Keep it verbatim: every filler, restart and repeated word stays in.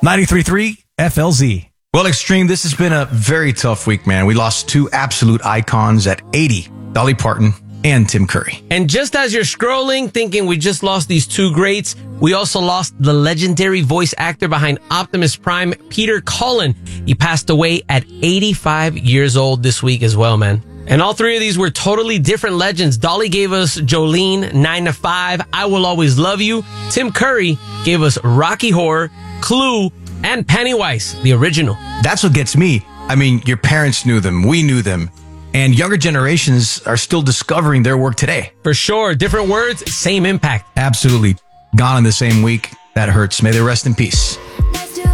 ninety-three point three F L Z. Well, Extreme, this has been a very tough week, man. We lost two absolute icons at eighty, Dolly Parton and Tim Curry. And just as you're scrolling, thinking we just lost these two greats, we also lost the legendary voice actor behind Optimus Prime, Peter Cullen. He passed away at eighty-five years old this week as well, man. And all three of these were totally different legends. Dolly gave us Jolene, nine to five, I Will Always Love You. Tim Curry gave us Rocky Horror, Clue, and Pennywise, the original. That's what gets me. I mean, your parents knew them. We knew them. And younger generations are still discovering their work today. For sure. Different words, same impact. Absolutely. Gone in the same week. That hurts. May they rest in peace.